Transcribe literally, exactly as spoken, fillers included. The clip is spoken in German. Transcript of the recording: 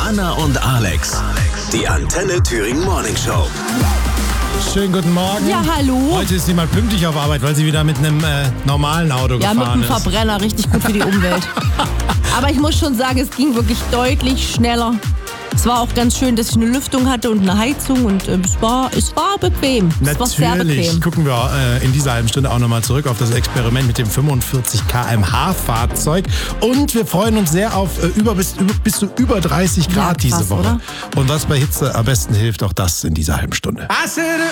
Anna und Alex. Die Antenne Thüringen Morning Show. Schönen guten Morgen. Ja, hallo. Heute ist sie mal pünktlich auf Arbeit, weil sie wieder mit einem äh, normalen Auto Ja, mit gefahren einem ist. Verbrenner, richtig gut für die Umwelt. Aber ich muss schon sagen, es ging wirklich deutlich schneller. Es war auch ganz schön, dass ich eine Lüftung hatte und eine Heizung und äh, es war, es war bequem. Es war sehr Natürlich bequem. gucken wir äh, in dieser halben Stunde auch nochmal zurück auf das Experiment mit dem fünfundvierzig Kilometer pro Stunde Fahrzeug. Und wir freuen uns sehr auf äh, über, bis, über, bis zu über dreißig Grad Ja, krass, diese Woche. oder? Und was bei Hitze am besten hilft, auch das in dieser halben Stunde.